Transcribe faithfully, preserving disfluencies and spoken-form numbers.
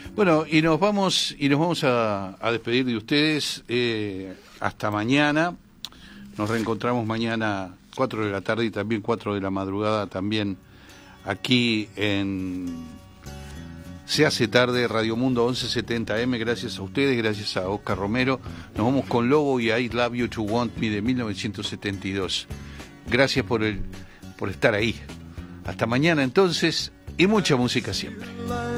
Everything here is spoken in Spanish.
Bueno, y nos vamos y nos vamos a, a despedir de ustedes eh, hasta mañana. Nos reencontramos mañana cuatro de la tarde y también cuatro de la madrugada también aquí en Se hace tarde, Radio Mundo once setenta eme. Gracias a ustedes, gracias a Oscar Romero. Nos vamos con Lobo y I Love You to Want Me de mil novecientos setenta y dos. Gracias por el por estar ahí. Hasta mañana entonces, y mucha música siempre.